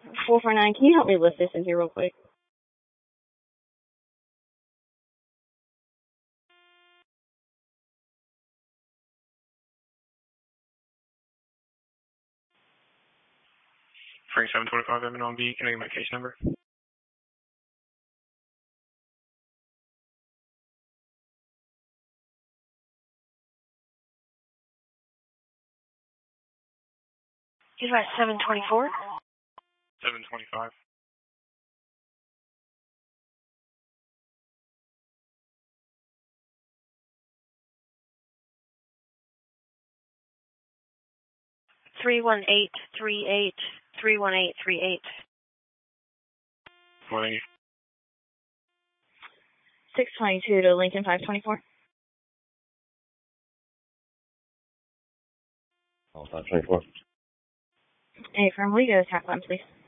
449, can you help me lift this in here real quick? Frank 725 Evan on B. Can I get my case number? He's at 724. 725. Three 31838. Well, thank you. 622 to Lincoln 524. Oh, 524. Hey, firm, will you go to tap line, please?